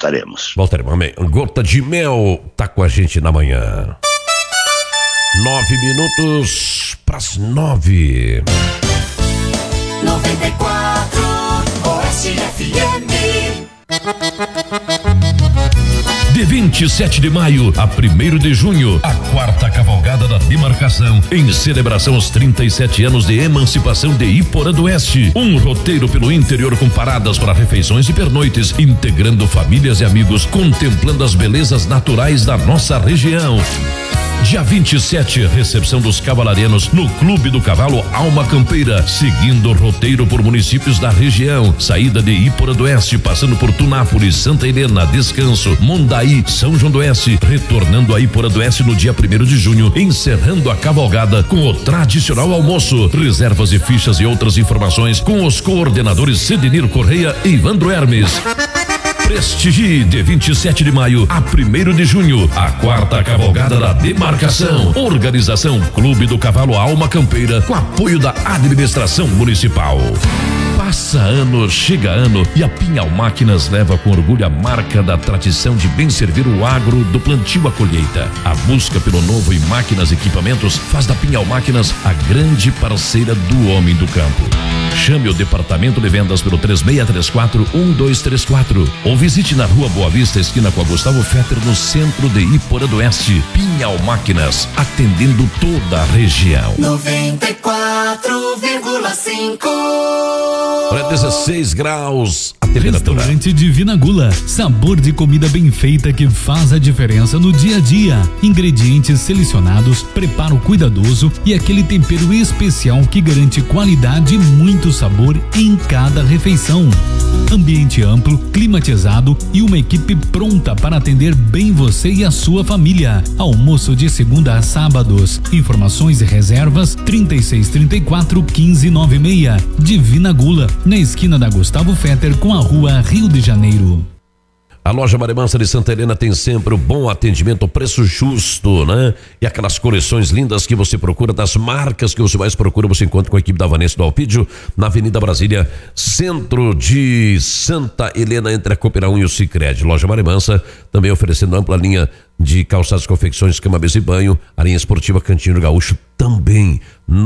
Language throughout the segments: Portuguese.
voltaremos. Voltaremos, amém. Gota de Mel tá com a gente na manhã. 9:09. 94 Oeste FM. De 27 de maio a 1º de junho, a 4ª cavalgada da demarcação, em celebração aos 37 anos de emancipação de Iporã do Oeste. Um roteiro pelo interior com paradas para refeições e pernoites, integrando famílias e amigos, contemplando as belezas naturais da nossa região. Dia 27, recepção dos cavalarianos no Clube do Cavalo Alma Campeira, seguindo o roteiro por municípios da região. Saída de Iporã do Oeste, passando por Tunápolis, Santa Helena, Descanso, Mondaí, São João do Oeste, retornando a Iporã do Oeste no dia 1º de junho, encerrando a cavalgada com o tradicional almoço. Reservas e fichas e outras informações com os coordenadores Cedinir Correia e Ivandro Hermes. Prestigie de 27 de maio a 1º de junho, a 4ª cavalgada da demarcação. Organização Clube do Cavalo Alma Campeira, com apoio da administração municipal. Passa ano, chega ano e a Pinhal Máquinas leva com orgulho a marca da tradição de bem servir o agro do plantio à colheita. A busca pelo novo em máquinas e equipamentos faz da Pinhal Máquinas a grande parceira do homem do campo. Chame o departamento de vendas pelo 3634-1234 ou visite na Rua Boa Vista, esquina com a Gustavo Fetter, no centro de Iporã do Oeste. Pinhal Máquinas, atendendo toda a região. 94,5. Olha, 16 graus a temperatura. Restaurante Divina Gula, sabor de comida bem feita que faz a diferença no dia a dia. Ingredientes selecionados, preparo cuidadoso e aquele tempero especial que garante qualidade e muito sabor em cada refeição. Ambiente amplo, climatizado e uma equipe pronta para atender bem você e a sua família. Almoço de segunda a sábados. Informações e reservas 3634-1596. Divina Gula, na esquina da Gustavo Fetter com a Rua Rio de Janeiro. A loja Maremansa de Santa Helena tem sempre o bom atendimento, preço justo, né? E aquelas coleções lindas que você procura, das marcas que você mais procura, você encontra com a equipe da Vanessa do Alpídio, na Avenida Brasília, centro de Santa Helena, entre a Cooperão e o Sicredi. Loja Maremansa também oferecendo ampla linha de calçados, confecções, cama, mesa e banho, a linha esportiva Cantinho Gaúcho também.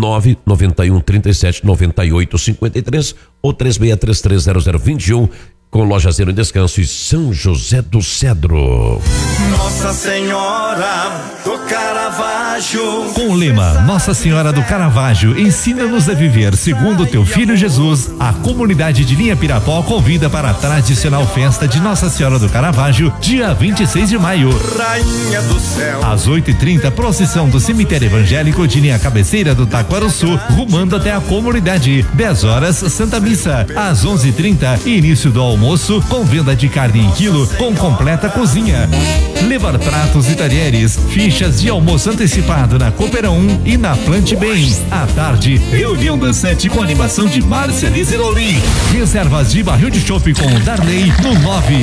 991379853 ou 36330021. Com Loja Zero em Descanso e São José do Cedro. Nossa Senhora do Caravaggio. Com o lema Nossa Senhora do Caravaggio, ensina-nos a viver segundo teu filho Jesus, a comunidade de Linha Pirapó convida para a tradicional festa de Nossa Senhora do Caravaggio, dia 26 de maio. Rainha do céu. Às 8h30, procissão do cemitério evangélico de linha cabeceira do Taquaruçu, rumando até a comunidade. 10 horas, Santa Missa. Às 11h30, início do almoço com venda de carne em quilo com completa cozinha. Levar pratos e talheres, fichas de almoço antecipado na Cooperão 1 e na Plante Bem. À tarde, reunião dançante com animação de Márcia Liz e Lourim. Reservas de barril de chopp com Darley no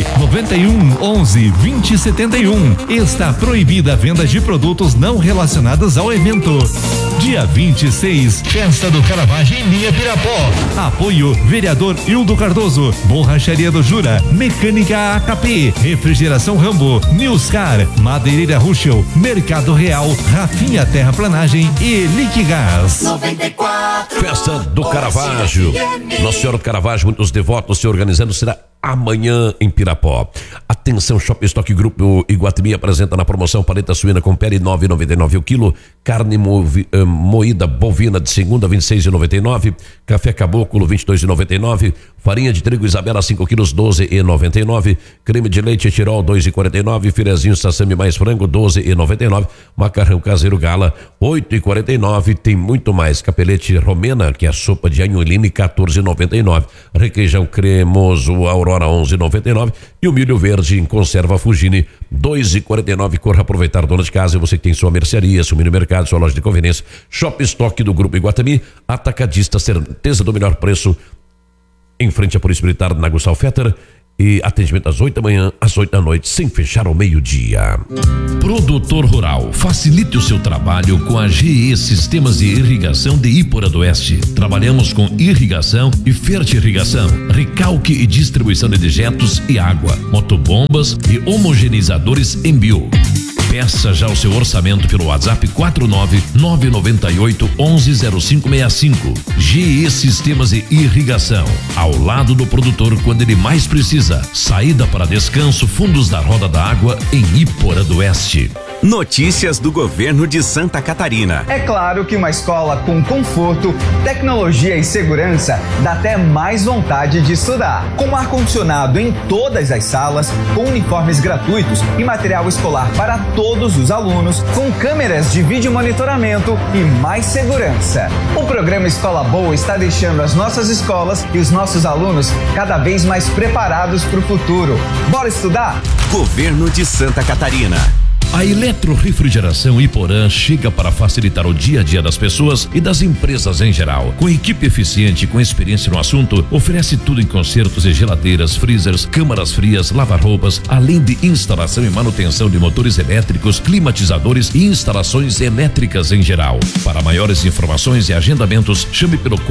991112071. Está proibida a venda de produtos não relacionados ao evento. Dia 26, Festa do Caravaggio em Linha Pirapó. Apoio vereador Hildo Cardoso, Borracharia do Jura, Mecânica AKP, Refrigeração Rambo, Newscar, Madeireira Ruschel, Mercado Real, Rafinha Terraplanagem e Liquigás. 94. Festa do Caravaggio. Nossa Senhora do Caravaggio, muitos devotos se organizando, será amanhã em Pirapó. Atenção, Shopping Stock Grupo Iguatemi apresenta na promoção paleta suína com pele 9,99 o quilo, carne moída bovina de segunda 26,99, café caboclo 22,99, farinha de trigo Isabela 5 quilos 12,99, creme de leite Tirol 2,49, filezinho sassami mais frango 12,99, macarrão caseiro Gala 8,49, tem muito mais, capelete romena, que é a sopa de anholine 14,99, requeijão cremoso Aurora 11,99 e o milho verde em conserva Fugini 2,49. Corra aproveitar, dona de casa, e você que tem sua mercearia, seu mini mercado, sua loja de conveniência, Shop Stock do Grupo Iguatemi, atacadista, certeza do melhor preço, em frente à Polícia Militar na Gustavo Fetter e atendimento às 8 da manhã, às 8 da noite, sem fechar ao meio-dia. Produtor rural, facilite o seu trabalho com a GE Sistemas de Irrigação de Ípora do Oeste. Trabalhamos com irrigação e fertirrigação, recalque e distribuição de dejetos e água, motobombas e homogeneizadores em bio. Peça já o seu orçamento pelo WhatsApp 49998110565. GE Sistemas de Irrigação, ao lado do produtor quando ele mais precisa. Saída para descanso, fundos da Roda da Água em Ípora do Oeste. Notícias do governo de Santa Catarina. É claro que uma escola com conforto, tecnologia e segurança dá até mais vontade de estudar. Com ar-condicionado em todas as salas, com uniformes gratuitos e material escolar para todos os alunos, com câmeras de vídeo monitoramento e mais segurança. O programa Escola Boa está deixando as nossas escolas e os nossos alunos cada vez mais preparados para o futuro. Bora estudar? Governo de Santa Catarina. A Eletrorefrigeração Iporã chega para facilitar o dia a dia das pessoas e das empresas em geral. Com equipe eficiente e com experiência no assunto, oferece tudo em consertos e geladeiras, freezers, câmaras frias, lavar-roupas, além de instalação e manutenção de motores elétricos, climatizadores e instalações elétricas em geral. Para maiores informações e agendamentos, chame pelo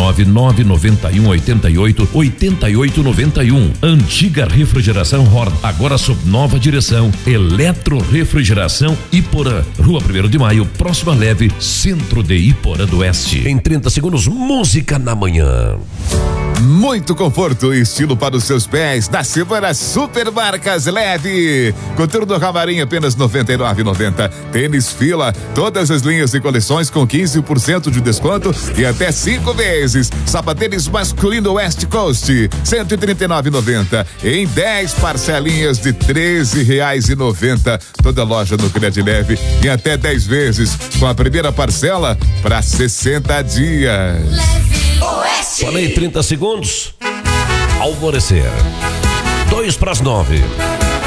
49991888891. Antiga Refrigeração Horn, agora sob nova direção, Eletrorefrigeração Iporã, Rua 1º de Maio, próxima Leve, centro de Ípora do Oeste. Em 30 segundos, música na manhã. Muito conforto e estilo para os seus pés da semana Super Marcas Leve. Coturno Camarim apenas R$ 99,90. Tênis Fila, todas as linhas e coleções com 15% de desconto e até 5 vezes. Sapatênis masculino West Coast, R$ 139,90. Em 10 parcelinhas de R$ 13,90. Toda loja no Crédito Leve em até 10 vezes, com a primeira parcela para 60 dias. Falei 30 segundos. Alvorecer. 8:02.